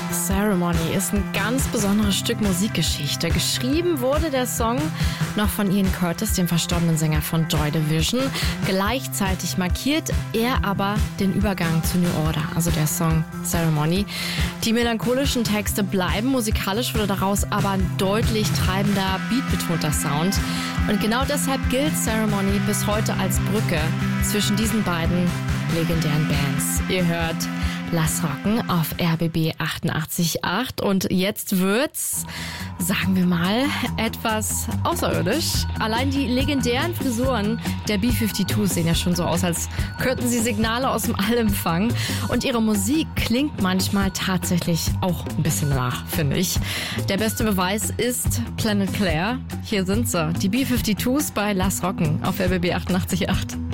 Ceremony ist ein ganz besonderes Stück Musikgeschichte. Geschrieben wurde der Song noch von Ian Curtis, dem verstorbenen Sänger von Joy Division. Gleichzeitig markiert er aber den Übergang zu New Order, also der Song Ceremony. Die melancholischen Texte bleiben, musikalisch wurde daraus aber ein deutlich treibender, beatbetonter Sound. Und genau deshalb gilt Ceremony bis heute als Brücke zwischen diesen beiden legendären Bands. Ihr hört Lass Rocken auf RBB 88.8 und jetzt wird's, sagen wir mal, etwas außerirdisch. Allein die legendären Frisuren der B-52s sehen ja schon so aus, als könnten sie Signale aus dem All empfangen. Und ihre Musik klingt manchmal tatsächlich auch ein bisschen nach, finde ich. Der beste Beweis ist Planet Claire. Hier sind sie, die B-52s bei Lass Rocken auf RBB 88.8.